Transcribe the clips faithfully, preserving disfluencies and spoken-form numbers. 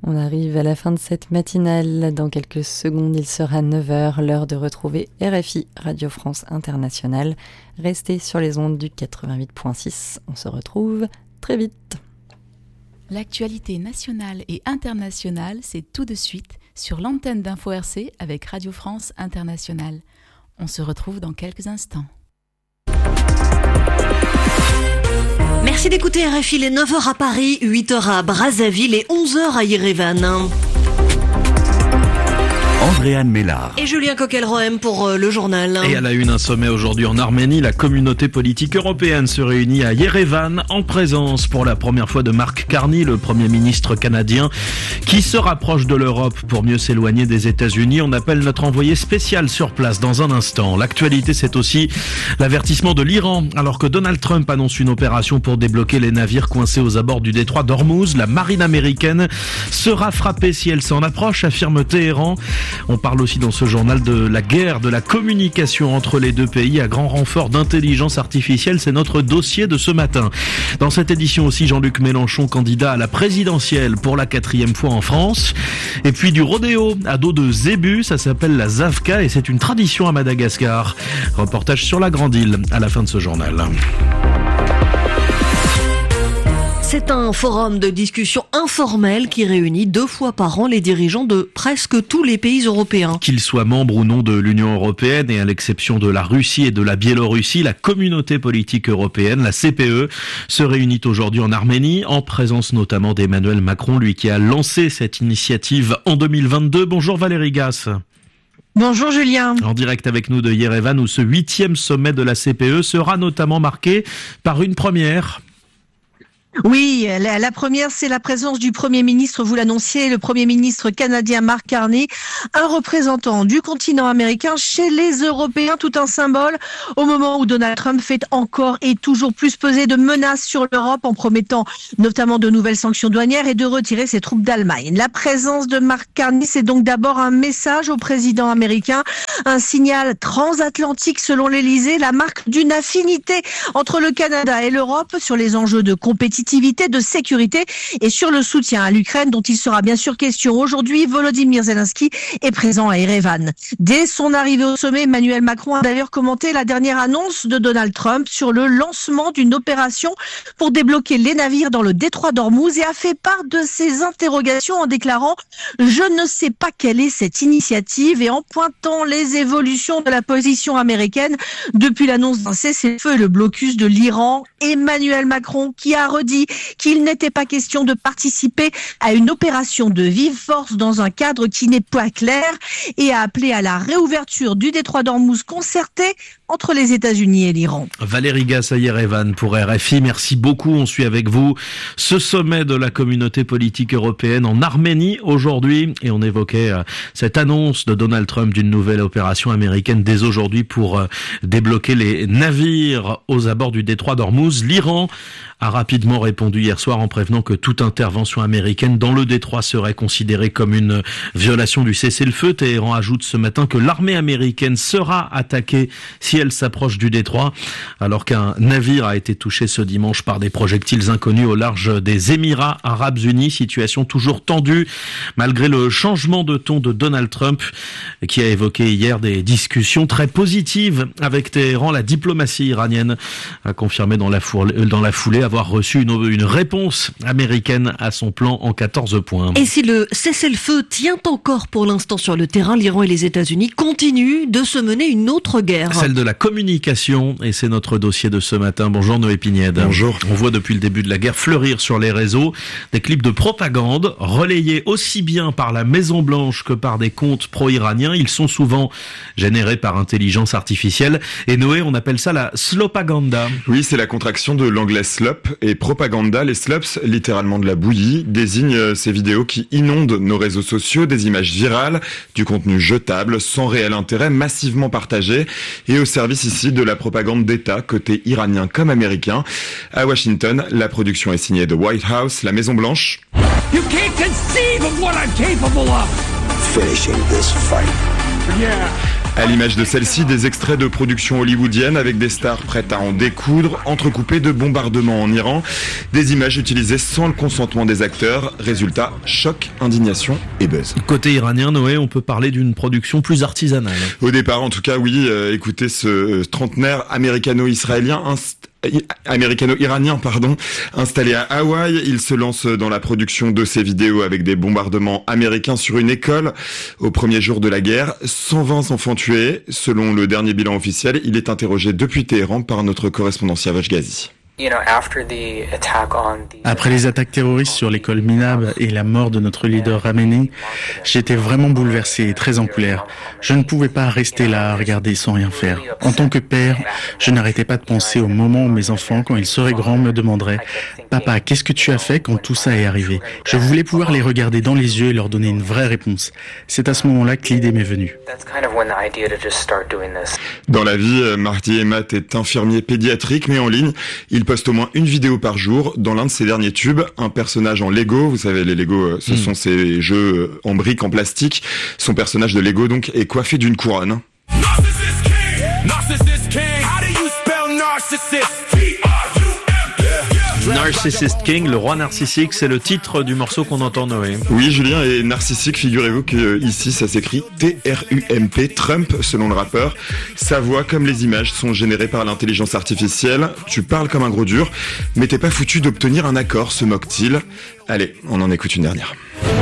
On arrive à la fin de cette matinale. Dans quelques secondes, il sera neuf heures, l'heure de retrouver R F I, Radio France Internationale. Restez sur les ondes du quatre-vingt-huit virgule six. On se retrouve très vite. L'actualité nationale et internationale, c'est tout de suite sur l'antenne d'Info R C avec Radio France Internationale. On se retrouve dans quelques instants. Merci d'écouter R F I, les neuf heures à Paris, huit heures à Brazzaville et onze heures à Yerevan. Andréane Mélard. Et Julien Coquel-Rohem pour euh, le journal. Et à la une, un sommet aujourd'hui en Arménie. La communauté politique européenne se réunit à Yerevan en présence pour la première fois de Mark Carney, le Premier ministre canadien, qui se rapproche de l'Europe pour mieux s'éloigner des États-Unis. On appelle notre envoyé spécial sur place dans un instant. L'actualité, c'est aussi l'avertissement de l'Iran. Alors que Donald Trump annonce une opération pour débloquer les navires coincés aux abords du détroit d'Ormuz, la marine américaine sera frappée si elle s'en approche, affirme Téhéran. On parle aussi dans ce journal de la guerre, de la communication entre les deux pays à grand renfort d'intelligence artificielle. C'est notre dossier de ce matin. Dans cette édition aussi, Jean-Luc Mélenchon, candidat à la présidentielle pour la quatrième fois en France. Et puis du rodéo à dos de zébu, ça s'appelle la Zavka et c'est une tradition à Madagascar. Reportage sur la Grande Île à la fin de ce journal. C'est un forum de discussion informel qui réunit deux fois par an les dirigeants de presque tous les pays européens. Qu'ils soient membres ou non de l'Union européenne, et à l'exception de la Russie et de la Biélorussie, la communauté politique européenne, la C P E, se réunit aujourd'hui en Arménie, en présence notamment d'Emmanuel Macron, lui qui a lancé cette initiative en deux mille vingt-deux. Bonjour Valérie Gasse. Bonjour Julien. En direct avec nous de Yerevan, où ce huitième sommet de la C P E sera notamment marqué par une première. Oui, la, la première, c'est la présence du Premier ministre, vous l'annonciez, le Premier ministre canadien Mark Carney, un représentant du continent américain chez les Européens, tout un symbole au moment où Donald Trump fait encore et toujours plus peser de menaces sur l'Europe en promettant notamment de nouvelles sanctions douanières et de retirer ses troupes d'Allemagne. La présence de Mark Carney, c'est donc d'abord un message au président américain, un signal transatlantique selon l'Élysée, la marque d'une affinité entre le Canada et l'Europe sur les enjeux de compétitivité, de sécurité et sur le soutien à l'Ukraine dont il sera bien sûr question. Aujourd'hui, Volodymyr Zelensky est présent à Erevan. Dès son arrivée au sommet, Emmanuel Macron a d'ailleurs commenté la dernière annonce de Donald Trump sur le lancement d'une opération pour débloquer les navires dans le détroit d'Ormuz et a fait part de ses interrogations en déclarant « Je ne sais pas quelle est cette initiative » et en pointant les évolutions de la position américaine depuis l'annonce d'un cessez-le-feu et le blocus de l'Iran. Emmanuel Macron qui a redit qu'il n'était pas question de participer à une opération de vive force dans un cadre qui n'est pas clair et a appelé à la réouverture du détroit d'Ormuz concerté entre les États-Unis et l'Iran. Valérie Gasse à Yerevan pour R F I, merci beaucoup. On suit avec vous ce sommet de la communauté politique européenne en Arménie aujourd'hui et on évoquait cette annonce de Donald Trump d'une nouvelle opération américaine dès aujourd'hui pour débloquer les navires aux abords du détroit d'Ormuz. L'Iran a rapidement répondu hier soir en prévenant que toute intervention américaine dans le détroit serait considérée comme une violation du cessez-le-feu. Téhéran ajoute ce matin que l'armée américaine sera attaquée si elle s'approche du détroit, alors qu'un navire a été touché ce dimanche par des projectiles inconnus au large des Émirats Arabes Unis. Situation toujours tendue malgré le changement de ton de Donald Trump qui a évoqué hier des discussions très positives avec Téhéran. La diplomatie iranienne a confirmé dans la foulée, dans la foulée avoir reçu une, une réponse américaine à son plan en quatorze points. Et si le cessez-le-feu tient encore pour l'instant sur le terrain, l'Iran et les États-Unis continuent de se mener une autre guerre. Celle de la communication, et c'est notre dossier de ce matin. Bonjour Noé Pignède. Bonjour. On voit depuis le début de la guerre fleurir sur les réseaux des clips de propagande relayés aussi bien par la Maison-Blanche que par des comptes pro-iraniens. Ils sont souvent générés par intelligence artificielle. Et Noé, on appelle ça la slopaganda. Oui, c'est la contraction de l'anglais slop et propaganda. Les slops, littéralement de la bouillie, désignent ces vidéos qui inondent nos réseaux sociaux, des images virales, du contenu jetable, sans réel intérêt, massivement partagé, et au service ici de la propagande d'État, côté iranien comme américain. À Washington, la production est signée de White House, la Maison-Blanche. You can't conceive of what I'm capable of. Finishing this fight À l'image de celle-ci, des extraits de production hollywoodienne avec des stars prêtes à en découdre, entrecoupés de bombardements en Iran. Des images utilisées sans le consentement des acteurs. Résultat, choc, indignation et buzz. Côté iranien, Noé, on peut parler d'une production plus artisanale. Au départ, en tout cas, oui. Euh, écoutez, ce euh, trentenaire américano-israélien inst- américano-iranien, pardon, installé à Hawaï. Il se lance dans la production de ses vidéos avec des bombardements américains sur une école au premier jour de la guerre. cent vingt enfants tués. Selon le dernier bilan officiel, il est interrogé depuis Téhéran par notre correspondant Siavash Ghazi. Après les attaques terroristes sur l'école Minab et la mort de notre leader Khamenei, j'étais vraiment bouleversé et très en colère. Je ne pouvais pas rester là à regarder sans rien faire. En tant que père, je n'arrêtais pas de penser au moment où mes enfants, quand ils seraient grands, me demanderaient « Papa, qu'est-ce que tu as fait quand tout ça est arrivé ?» Je voulais pouvoir les regarder dans les yeux et leur donner une vraie réponse. C'est à ce moment-là que l'idée m'est venue. Dans la vie, Marty Emmat est infirmier pédiatrique, mais en ligne, il poste au moins une vidéo par jour. Dans l'un de ses derniers tubes, un personnage en Lego, vous savez, les Lego, ce mmh. sont ces jeux en briques, en plastique. Son personnage de Lego, donc, est coiffé d'une couronne. Narcissist King. Narcissist King. How do you spell narcissist? Narcissist King, le roi narcissique, c'est le titre du morceau qu'on entend, Noé. Oui, Julien, et narcissique, figurez-vous que ici ça s'écrit T R U M P, Trump, selon le rappeur. Sa voix comme les images sont générées par l'intelligence artificielle. Tu parles comme un gros dur, mais t'es pas foutu d'obtenir un accord, se moque-t-il. Allez, on en écoute une dernière.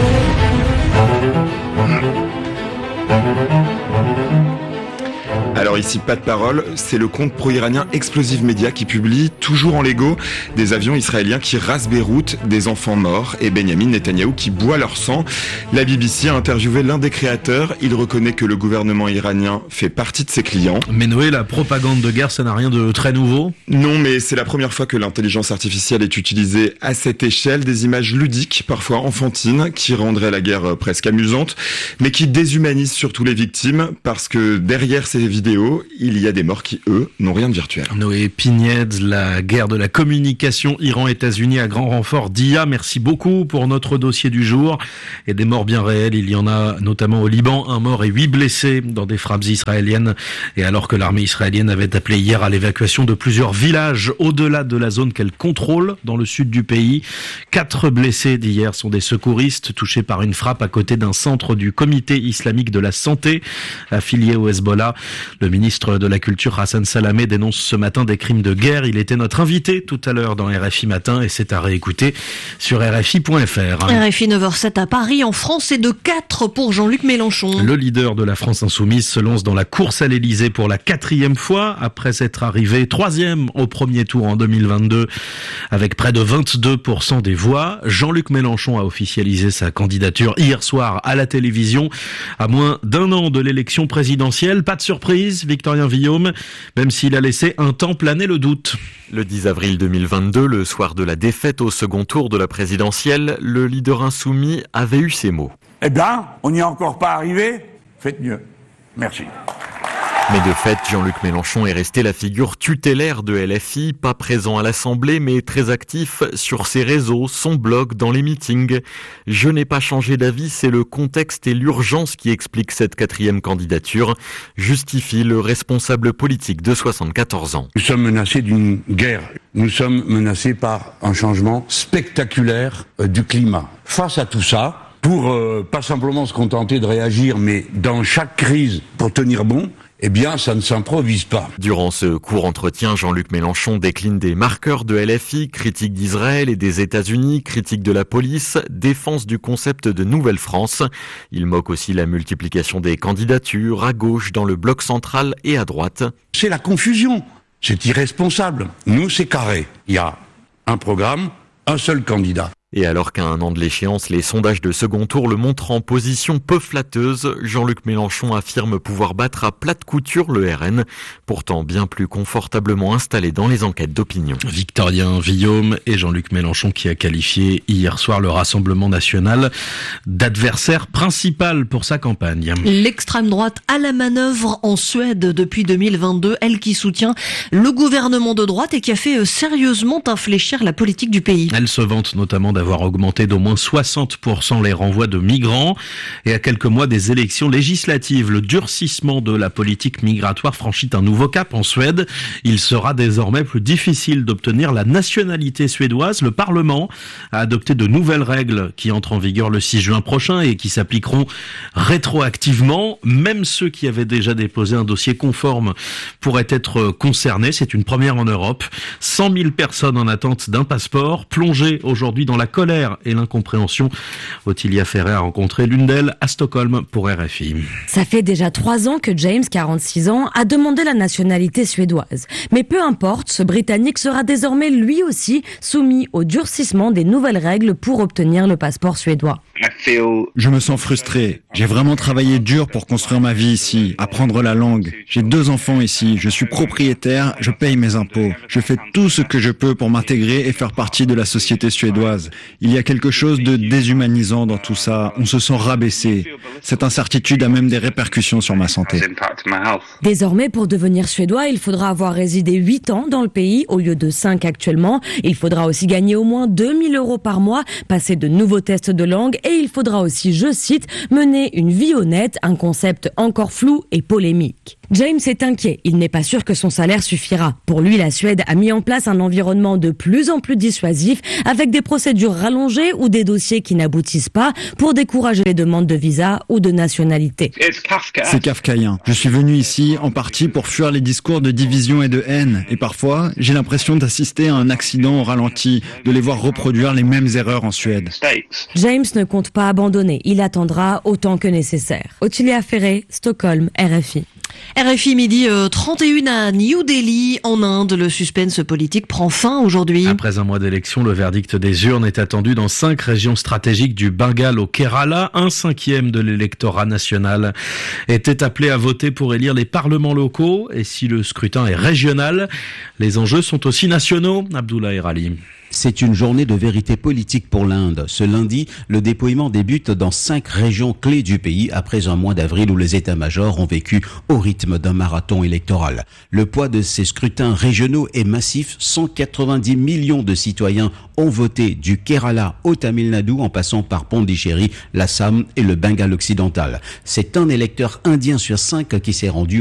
Alors ici, pas de parole, c'est le compte pro-iranien Explosive Media qui publie, toujours en Lego, des avions israéliens qui rasent Beyrouth, des enfants morts et Benjamin Netanyahou qui boit leur sang. La B B C a interviewé l'un des créateurs, il reconnaît que le gouvernement iranien fait partie de ses clients. Mais Noé, la propagande de guerre, ça n'a rien de très nouveau ? Non, mais c'est la première fois que l'intelligence artificielle est utilisée à cette échelle, des images ludiques, parfois enfantines, qui rendraient la guerre presque amusante, mais qui déshumanisent surtout les victimes, parce que derrière ces vidéos, il y a des morts qui, eux, n'ont rien de virtuel. Noé Pignède, la guerre de la communication Iran-États-Unis à grand renfort d'I A. Merci beaucoup pour notre dossier du jour. Et des morts bien réels, il y en a notamment au Liban, un mort et huit blessés dans des frappes israéliennes. Et alors que l'armée israélienne avait appelé hier à l'évacuation de plusieurs villages au-delà de la zone qu'elle contrôle dans le sud du pays, quatre blessés d'hier sont des secouristes touchés par une frappe à côté d'un centre du Comité islamique de la santé affilié au Hezbollah. Le ministre de la Culture, Hassan Salamé, dénonce ce matin des crimes de guerre. Il était notre invité tout à l'heure dans R F I Matin et c'est à réécouter sur R F I point F R. R F I neuf heures sept à Paris, en France, c'est de quatre pour Jean-Luc Mélenchon. Le leader de la France Insoumise se lance dans la course à l'Élysée pour la quatrième fois, après être arrivé troisième au premier tour en deux mille vingt-deux, avec près de vingt-deux pour cent des voix. Jean-Luc Mélenchon a officialisé sa candidature hier soir à la télévision, à moins d'un an de l'élection présidentielle. Pas de surprise, Victorien Villaume, même s'il a laissé un temps planer le doute. Le dix avril deux mille vingt-deux, le soir de la défaite au second tour de la présidentielle, le leader insoumis avait eu ces mots. Eh bien, on n'y est encore pas arrivé, faites mieux. Merci. Mais de fait, Jean-Luc Mélenchon est resté la figure tutélaire de L F I, pas présent à l'Assemblée, mais très actif sur ses réseaux, son blog, dans les meetings. Je n'ai pas changé d'avis, c'est le contexte et l'urgence qui expliquent cette quatrième candidature, justifie le responsable politique de soixante-quatorze ans. Nous sommes menacés d'une guerre. Nous sommes menacés par un changement spectaculaire du climat. Face à tout ça, pour euh, pas simplement se contenter de réagir, mais dans chaque crise, pour tenir bon, eh bien, ça ne s'improvise pas. Durant ce court entretien, Jean-Luc Mélenchon décline des marqueurs de L F I, critique d'Israël et des États-Unis, critique de la police, défense du concept de Nouvelle-France. Il moque aussi la multiplication des candidatures à gauche, dans le bloc central et à droite. C'est la confusion. C'est irresponsable. Nous, c'est carré. Il y a un programme, un seul candidat. Et alors qu'à un an de l'échéance, les sondages de second tour le montrent en position peu flatteuse, Jean-Luc Mélenchon affirme pouvoir battre à plate couture le R N, pourtant bien plus confortablement installé dans les enquêtes d'opinion. Victorien Villaume et Jean-Luc Mélenchon qui a qualifié hier soir le Rassemblement national d'adversaire principal pour sa campagne. L'extrême droite à la manœuvre en Suède depuis deux mille vingt-deux, elle qui soutient le gouvernement de droite et qui a fait sérieusement infléchir la politique du pays. Elle se vante notamment d'avoir augmenté d'au moins soixante pour cent les renvois de migrants. Et à quelques mois des élections législatives, le durcissement de la politique migratoire franchit un nouveau cap en Suède. Il sera désormais plus difficile d'obtenir la nationalité suédoise. Le Parlement a adopté de nouvelles règles qui entrent en vigueur le six juin prochain et qui s'appliqueront rétroactivement. Même ceux qui avaient déjà déposé un dossier conforme pourraient être concernés. C'est une première en Europe. cent mille personnes en attente d'un passeport, plongées aujourd'hui dans la colère et l'incompréhension. Ottilia Ferrer a rencontré l'une d'elles à Stockholm pour R F I. Ça fait déjà trois ans que James, quarante-six ans, a demandé la nationalité suédoise. Mais peu importe, ce Britannique sera désormais lui aussi soumis au durcissement des nouvelles règles pour obtenir le passeport suédois. Je me sens frustré. J'ai vraiment travaillé dur pour construire ma vie ici, apprendre la langue. J'ai deux enfants ici, je suis propriétaire, je paye mes impôts. Je fais tout ce que je peux pour m'intégrer et faire partie de la société suédoise. Il y a quelque chose de déshumanisant dans tout ça. On se sent rabaissé. Cette incertitude a même des répercussions sur ma santé. Désormais, pour devenir suédois, il faudra avoir résidé huit ans dans le pays au lieu de cinq actuellement. Il faudra aussi gagner au moins deux mille euros par mois, passer de nouveaux tests de langue et il faudra aussi, je cite, mener une vie honnête, un concept encore flou et polémique. James est inquiet, il n'est pas sûr que son salaire suffira. Pour lui, la Suède a mis en place un environnement de plus en plus dissuasif avec des procédures rallongées ou des dossiers qui n'aboutissent pas pour décourager les demandes de visa ou de nationalité. C'est kafkaïen. Je suis venu ici en partie pour fuir les discours de division et de haine. Et parfois, j'ai l'impression d'assister à un accident au ralenti, de les voir reproduire les mêmes erreurs en Suède. James ne compte pas abandonner, il attendra autant que nécessaire. Ottilia Ferrer, Stockholm, R F I. R F I midi trente et une à New Delhi, en Inde. Le suspense politique prend fin aujourd'hui. Après un mois d'élection, le verdict des urnes est attendu dans cinq régions stratégiques du Bengale au Kerala. Un cinquième de l'électorat national était appelé à voter pour élire les parlements locaux. Et si le scrutin est régional, les enjeux sont aussi nationaux. Abdullah Erali. C'est une journée de vérité politique pour l'Inde. Ce lundi, le déploiement débute dans cinq régions clés du pays après un mois d'avril où les états-majors ont vécu au rythme d'un marathon électoral. Le poids de ces scrutins régionaux est massif. cent quatre-vingt-dix millions de citoyens ont voté du Kerala au Tamil Nadu en passant par Pondichéry, l'Assam et le Bengale occidental. C'est un électeur indien sur cinq qui s'est rendu